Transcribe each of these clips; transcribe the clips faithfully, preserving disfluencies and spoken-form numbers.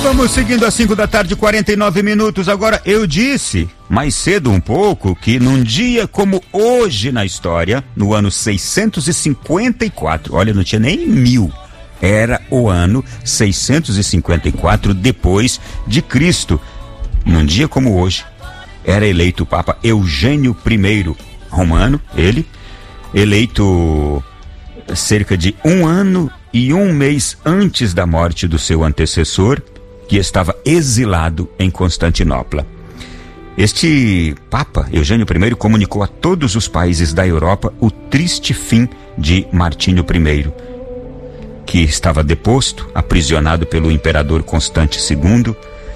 Vamos seguindo às cinco da tarde, quarenta e nove minutos. Agora, eu disse mais cedo um pouco que num dia como hoje na história, no ano seiscentos e cinquenta e quatro, olha, não tinha nem mil, era o ano seiscentos e cinquenta e quatro depois de Cristo. Num dia como hoje, era eleito o Papa Eugênio I Romano, ele, eleito cerca de um ano e um mês antes da morte do seu antecessor, que estava exilado em Constantinopla. Este Papa, Eugênio I, comunicou a todos os países da Europa o triste fim de Martinho I, que estava deposto, aprisionado pelo imperador Constante segundo,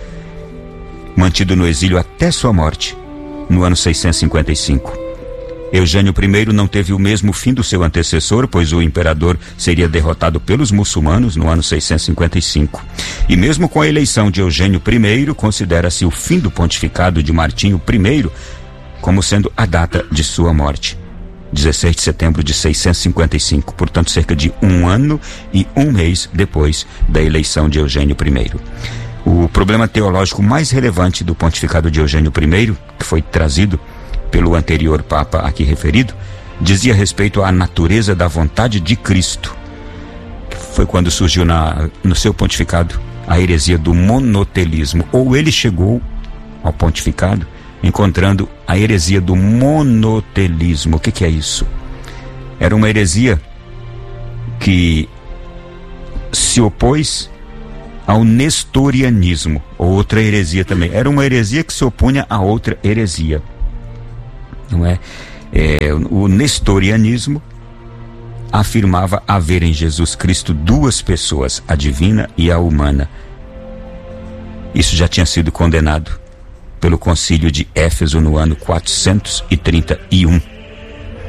mantido no exílio até sua morte, no ano seiscentos e cinquenta e cinco. Eugênio I não teve o mesmo fim do seu antecessor, pois o imperador seria derrotado pelos muçulmanos no ano seiscentos e cinquenta e cinco. E mesmo com a eleição de Eugênio I, considera-se o fim do pontificado de Martinho I como sendo a data de sua morte, dezesseis de setembro de seiscentos e cinquenta e cinco, portanto cerca de um ano e um mês depois da eleição de Eugênio I. O problema teológico mais relevante do pontificado de Eugênio I, que foi trazido pelo anterior Papa aqui referido, dizia respeito à natureza da vontade de Cristo. Foi quando surgiu na, no seu pontificado a heresia do monotelismo, ou ele chegou ao pontificado encontrando a heresia do monotelismo. O que, que é isso? Era uma heresia que se opôs ao nestorianismo, outra heresia também. Era uma heresia que se opunha a outra heresia. Não é? É, o nestorianismo afirmava haver em Jesus Cristo duas pessoas, a divina e a humana. Isso já tinha sido condenado pelo concílio de Éfeso no ano quatrocentos e trinta e um.